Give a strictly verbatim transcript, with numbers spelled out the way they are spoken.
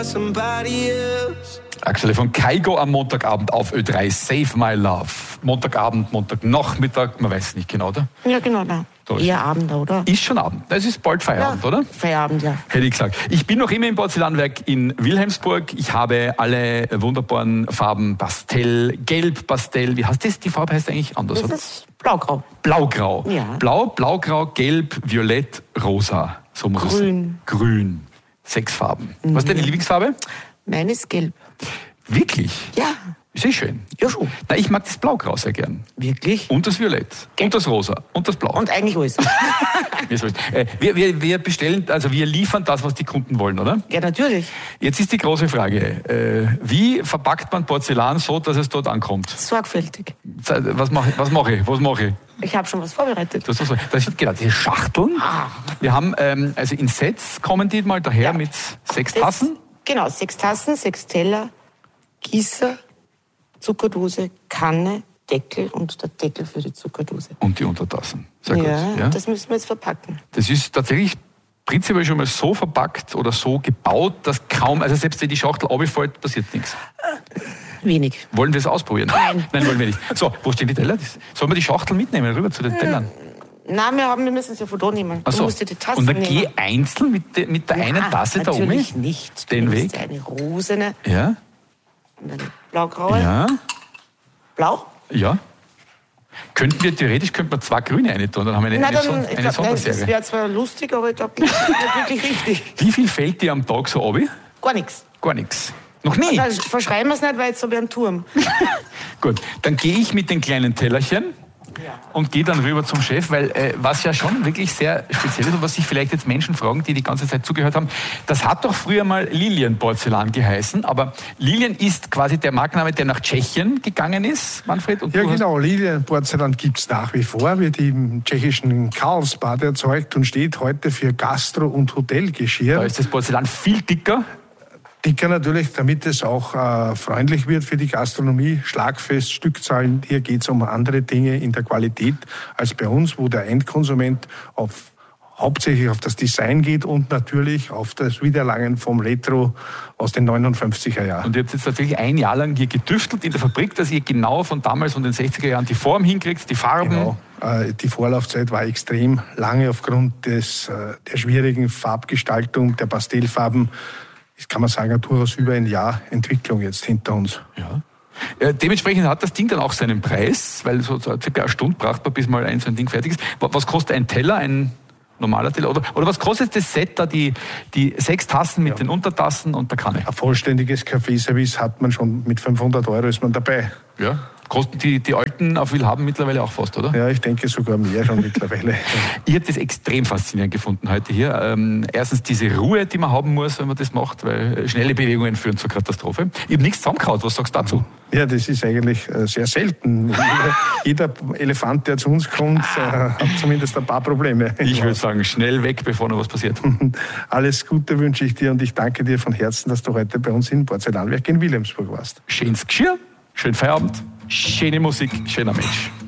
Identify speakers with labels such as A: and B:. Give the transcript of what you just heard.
A: Axel von Kygo am Montagabend auf Ö drei, Save My Love. Montagabend, Montagnachmittag, man weiß nicht genau, oder?
B: Ja, genau, da. Eher Abend, oder?
A: Ist schon Abend. Es ist bald Feierabend,
B: ja,
A: oder?
B: Feierabend, ja.
A: Hätte ich gesagt. Ich bin noch immer im Porzellanwerk in Wilhelmsburg. Ich habe alle wunderbaren Farben Pastell, Gelb, Pastell. Wie heißt das? Die Farbe heißt eigentlich anders,
B: das
A: oder?
B: Das ist Blaugrau.
A: Blaugrau.
B: Ja.
A: Blau, Blaugrau, Gelb, Violett, Rosa. So muss es sein.
B: Grün.
A: Grün. Sechs Farben. Mhm. Was ist deine Lieblingsfarbe?
B: Meine ist Gelb.
A: Wirklich?
B: Ja.
A: Sehr schön.
B: Ja, schon.
A: Na, ich mag das Blaugrau sehr gern.
B: Wirklich?
A: Und das Violett.
B: Gelb.
A: Und das Rosa. Und das Blau.
B: Und eigentlich alles.
A: äh, wir, wir, wir bestellen, also wir liefern das, was die Kunden wollen, oder?
B: Ja, natürlich.
A: Jetzt ist die große Frage, äh, wie verpackt man Porzellan so, dass es dort ankommt?
B: Sorgfältig.
A: Was mache was mach ich? Was mache ich?
B: Ich habe schon was vorbereitet.
A: Das, das, das sind genau diese Schachteln.
B: Ah.
A: Wir haben, ähm, also in Sets kommen die mal daher ja. mit sechs
B: das,
A: Tassen.
B: Genau, sechs Tassen, sechs Teller, Gießer, Zuckerdose, Kanne, Deckel und der Deckel für die Zuckerdose.
A: Und die Untertassen. Sehr
B: ja,
A: gut. Ja,
B: das müssen wir jetzt verpacken.
A: Das ist tatsächlich prinzipiell schon mal so verpackt oder so gebaut, dass kaum, also selbst wenn die Schachtel runterfällt, passiert nichts.
B: Wenig.
A: Wollen wir es ausprobieren?
B: Nein.
A: Nein, wollen wir nicht. So, wo stehen die Teller? Sollen wir die Schachtel mitnehmen, rüber zu den Tellern?
B: Nein, wir, haben, wir müssen es ja von da nehmen.
A: Ach so.
B: Du musst dir die Tassen
A: Und dann
B: nehmen.
A: geh einzeln mit, de, mit der
B: ja,
A: einen Tasse da oben?
B: Natürlich nicht. Du
A: Den Weg?
B: eine rosene
A: Ja.
B: und eine blaugraue.
A: Ja.
B: Blau?
A: Ja. Könnten wir, theoretisch könnten wir zwei grüne rein tun, dann haben wir eine,
B: Na,
A: eine,
B: dann,
A: Son
B: ich
A: eine
B: glaub,
A: Sonderserie.
B: Das wäre zwar lustig, aber ich glaube, das ist nicht wirklich richtig.
A: Wie viel fällt dir am Tag so runter?
B: Gar nichts.
A: Gar nichts. Noch nie?
B: Dann verschreiben wir es nicht, weil jetzt habe ich einen Turm.
A: Gut, dann gehe ich mit den kleinen Tellerchen
B: ja.
A: und gehe dann rüber zum Chef, weil äh, was ja schon wirklich sehr speziell ist und was sich vielleicht jetzt Menschen fragen, die die ganze Zeit zugehört haben, das hat doch früher mal Lilienporzellan geheißen, aber Lilien ist quasi der Markenname, der nach Tschechien gegangen ist, Manfred? Und
C: ja genau, Lilienporzellan gibt es nach wie vor, wird im tschechischen Karlsbad erzeugt und steht heute für Gastro- und Hotelgeschirr.
A: Da ist das Porzellan viel dicker.
C: Dicker natürlich, damit es auch äh, freundlich wird für die Gastronomie, schlagfest, Stückzahlen. Hier geht es um andere Dinge in der Qualität als bei uns, wo der Endkonsument auf, hauptsächlich auf das Design geht und natürlich auf das Wiedererlangen vom Retro aus den neunundfünfziger Jahren.
A: Und ihr habt jetzt tatsächlich ein Jahr lang hier getüftelt in der Fabrik, dass ihr genau von damals und den sechziger Jahren die Form hinkriegt, die Farben.
C: Genau. Die Vorlaufzeit war extrem lange aufgrund des, der schwierigen Farbgestaltung der Pastellfarben. Das kann man sagen, durchaus über ein Jahr Entwicklung jetzt hinter uns.
A: Ja. Äh, dementsprechend hat das Ding dann auch seinen Preis, weil so, so circa eine Stunde braucht man, bis mal ein so ein Ding fertig ist. Was kostet ein Teller, ein normaler Teller? Oder, oder was kostet das Set da, die, die sechs Tassen mit ja. den Untertassen und der Kanne?
C: Ein vollständiges Kaffeeservice hat man schon, mit fünfhundert Euro ist man dabei.
A: Ja. Kosten die, die alten auf Willhaben mittlerweile auch fast, oder?
C: Ja, ich denke sogar mehr schon mittlerweile.
A: Ich habe das extrem faszinierend gefunden heute hier. Ähm, erstens diese Ruhe, die man haben muss, wenn man das macht, weil schnelle Bewegungen führen zur Katastrophe. Ich habe nichts zusammengehauen. Was sagst du dazu?
C: Ja, das ist eigentlich sehr selten. jeder, jeder Elefant, der zu uns kommt, äh, hat zumindest ein paar Probleme.
A: Ich würde sagen, schnell weg, bevor noch was passiert.
C: Alles Gute wünsche ich dir und ich danke dir von Herzen, dass du heute bei uns im Porzellanwerk in Wilhelmsburg warst.
A: Schönes Geschirr, schönen Feierabend, schöne Musik, schöner Mensch.